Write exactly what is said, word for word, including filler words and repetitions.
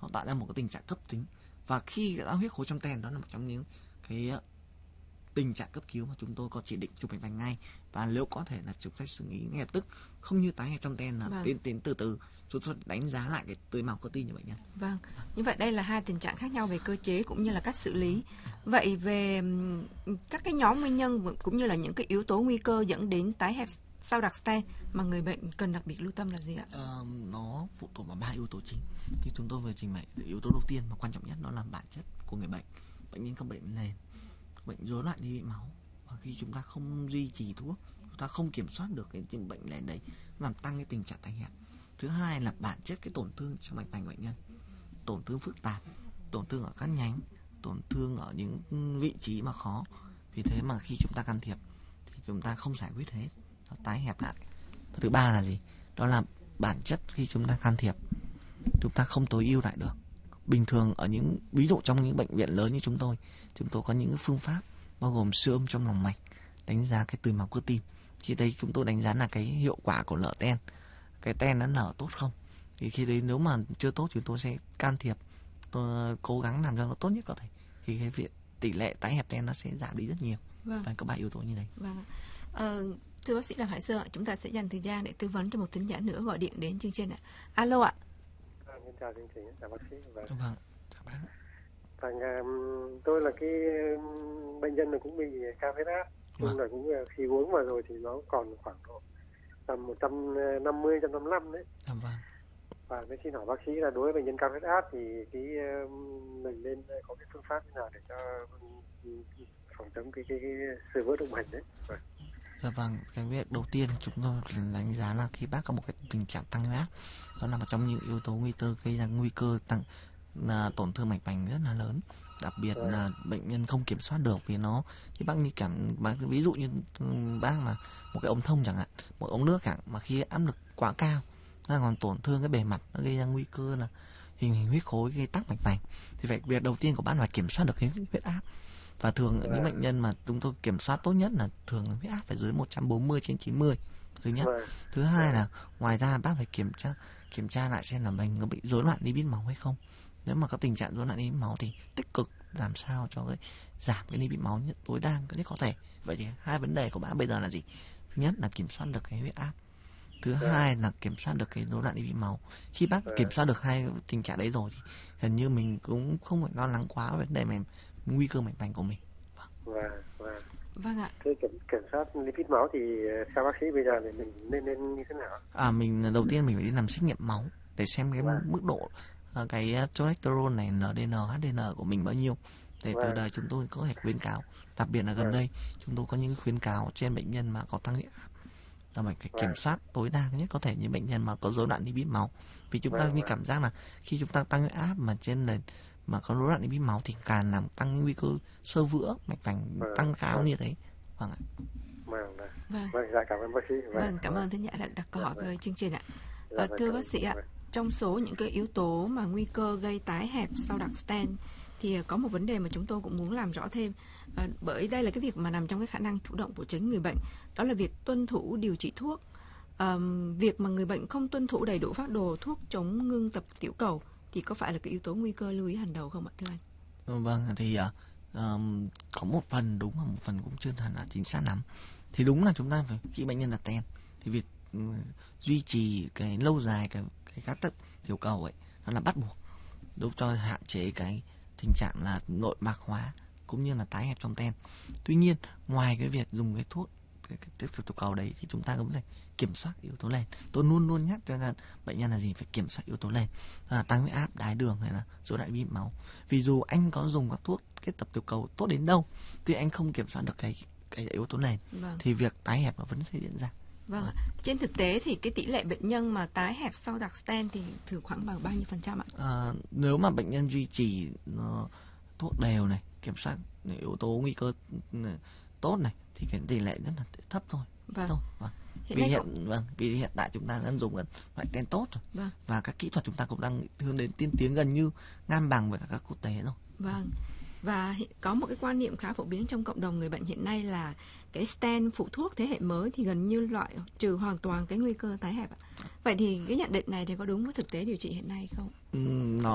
nó tạo ra một cái tình trạng cấp tính. Và khi đã huyết khối trong ten, đó là một trong những cái tình trạng cấp cứu mà chúng tôi có chỉ định chụp mạch vành ngay, và nếu có thể là chúng ta xử lý ngay lập tức, không như tái hẹp trong ten là vâng. tiến tiến từ từ. Chúng tôi đánh giá lại cái tưới máu cơ tim cho bệnh nhân. Vâng, như vậy đây là hai tình trạng khác nhau về cơ chế cũng như là cách xử lý. Vậy về các cái nhóm nguyên nhân cũng như là những cái yếu tố nguy cơ dẫn đến tái hẹp sau đặt stent mà người bệnh cần đặc biệt lưu tâm là gì ạ? Ờ, nó phụ thuộc vào ba yếu tố chính. Thì chúng tôi vừa trình bày yếu tố đầu tiên và quan trọng nhất đó là bản chất của người bệnh. Bệnh nhân có bệnh nền, bệnh rối loạn đi vị máu, và khi chúng ta không duy trì thuốc, chúng ta không kiểm soát được cái bệnh nền đấy, làm tăng cái tình trạng tái hẹp. Thứ hai là bản chất cái tổn thương trong mạch vành bệnh nhân, tổn thương phức tạp, tổn thương ở các nhánh, tổn thương ở những vị trí mà khó. Vì thế mà khi chúng ta can thiệp thì chúng ta không giải quyết hết, nó tái hẹp lại. Và thứ ba là gì? Đó là bản chất khi chúng ta can thiệp, chúng ta không tối ưu lại được. Bình thường ở những ví dụ trong những bệnh viện lớn như chúng tôi, chúng tôi có những phương pháp bao gồm siêu âm trong lòng mạch, đánh giá cái tưới máu cơ tim. Khi đây chúng tôi đánh giá là cái hiệu quả của nở ten, cái ten nó nở tốt không. Thì khi đấy nếu mà chưa tốt chúng tôi sẽ can thiệp, tôi cố gắng làm cho nó tốt nhất có thể. Thì cái việc tỷ lệ tái hẹp ten nó sẽ giảm đi rất nhiều. Vâng. Và có ba yếu tố như thế. Vâng. Ờ, thưa bác sĩ Đàm Hải Sơn, chúng ta sẽ dành thời gian để tư vấn cho một thính giả nữa gọi điện đến chương trình ạ. Alo ạ. Xin chào chương trình, chào bác sĩ. Vâng, vâng chào bác. Vâng, tôi là cái bệnh nhân này cũng bị cao huyết áp, nhưng vâng. là cũng khi uống vào rồi thì nó còn khoảng độ tầm một trăm năm mươi, một trăm năm mươi lăm đấy. À, vâng. Và mới xin hỏi bác sĩ là đối với bệnh nhân cao huyết áp thì cái mình nên có cái phương pháp như nào để cho phòng chống cái cái, cái sự vỡ động mạch đấy. Vâng. Dạ vâng, cái việc đầu tiên chúng tôi đánh giá là khi bác có một cái tình trạng tăng huyết áp, đó là một trong những yếu tố nguy cơ gây ra nguy cơ tăng là tổn thương mạch vành rất là lớn. Đặc biệt ừ. là bệnh nhân không kiểm soát được vì nó khi bác như cảm bác ví dụ như bác mà một cái ống thông chẳng hạn, một ống nước chẳng, mà khi áp lực quá cao nó còn tổn thương cái bề mặt, nó gây ra nguy cơ là hình hình huyết khối, gây tắc mạch vành. Thì vậy việc đầu tiên của bác là kiểm soát được cái huyết áp. Và thường ừ. những bệnh nhân mà chúng tôi kiểm soát tốt nhất là thường huyết áp phải dưới một trăm bốn mươi trên chín mươi. Thứ nhất. Ừ. Thứ hai là ngoài ra bác phải kiểm tra kiểm tra lại xem là mình có bị rối loạn lipid máu hay không. Nếu mà có tình trạng rối loạn lipid máu thì tích cực làm sao cho cái giảm cái lipid máu nhất tối đa nhất có thể. Vậy thì hai vấn đề của bác bây giờ là gì? Thứ nhất là kiểm soát được cái huyết áp. Thứ ừ. hai là kiểm soát được cái rối loạn lipid máu. Khi bác ừ. kiểm soát được hai tình trạng đấy rồi thì gần như mình cũng không phải lo lắng quá về vấn đề mà nguy cơ mạch vành của mình. Vâng, vâng. Vâng ạ. Thế kiểm, kiểm soát lipid máu thì sao bác sĩ bây giờ thì mình nên nên như thế nào? À, mình đầu tiên mình phải đi làm xét nghiệm máu để xem cái vâng. mức độ cái cholesterol này, en đê en, hát đê en của mình bao nhiêu, để vâng. từ đây chúng tôi có thể khuyến cáo. Đặc biệt là gần vâng. đây chúng tôi có những khuyến cáo trên bệnh nhân mà có tăng huyết áp là mình phải vâng. kiểm soát tối đa nhất có thể những bệnh nhân mà có rối loạn lipid máu. Vì chúng vâng. ta như cảm giác là khi chúng ta tăng huyết áp mà trên nền mà có rối loạn lipid máu thì càng làm tăng nguy cơ xơ vữa mạch vành vâng. tăng cao vâng. như thế. Vâng ạ. Vâng, vâng. Vâng, dạ, cảm ơn bác sĩ. Vâng, vâng cảm vâng. ơn thính giả đã đặt câu hỏi với chương trình ạ. Dạ, à, thưa bác sĩ ạ, trong số những cái yếu tố mà nguy cơ gây tái hẹp sau đặt stent thì có một vấn đề mà chúng tôi cũng muốn làm rõ thêm, à, bởi đây là cái việc mà nằm trong cái khả năng chủ động của chính người bệnh, đó là việc tuân thủ điều trị thuốc. À, việc mà người bệnh không tuân thủ đầy đủ phác đồ thuốc chống ngưng tập tiểu cầu thì có phải là cái yếu tố nguy cơ lưu ý hàng đầu không ạ thưa anh? Vâng, thì uh, um, có một phần đúng và một phần cũng chưa hẳn là chính xác lắm. Thì đúng là chúng ta phải khi bệnh nhân đặt stent thì việc um, duy trì cái lâu dài cái cái cắt tất tiểu cầu ấy nó là bắt buộc, giúp cho hạn chế cái tình trạng là nội mạc hóa cũng như là tái hẹp trong stent. Tuy nhiên ngoài cái việc dùng cái thuốc cái, cái tiếp tục tiểu cầu đấy thì chúng ta cũng phải kiểm soát yếu tố nền. Tôi luôn luôn nhắc cho bệnh nhân là gì, phải kiểm soát yếu tố nền, là tăng huyết áp, đái đường hay là rối loạn lipid máu. Vì dù anh có dùng các thuốc kết tập tiểu cầu tốt đến đâu thì anh không kiểm soát được cái cái yếu tố nền vâng. thì việc tái hẹp nó vẫn sẽ diễn ra. Vâng, vâng. Trên thực tế thì cái tỷ lệ bệnh nhân mà tái hẹp sau đặt stent thì thường khoảng bằng bao nhiêu phần trăm ạ? À, nếu mà bệnh nhân duy trì uh, thuốc đều này, kiểm soát yếu tố nguy cơ tốt này thì cái tỷ lệ rất là thấp thôi. Vâng. Thôi, vâng. Hiện vì hiện cũng... vâng, vì hiện tại chúng ta đang dùng loại stent tốt rồi. Vâng. Và các kỹ thuật chúng ta cũng đang hướng đến tiên tiến gần như ngang bằng với các quốc tế rồi. Vâng. Và có một cái quan niệm khá phổ biến trong cộng đồng người bệnh hiện nay là cái stent phụ thuốc thế hệ mới thì gần như loại trừ hoàn toàn cái nguy cơ tái hẹp ạ. Vậy thì cái nhận định này thì có đúng với thực tế điều trị hiện nay không? Ừ, nó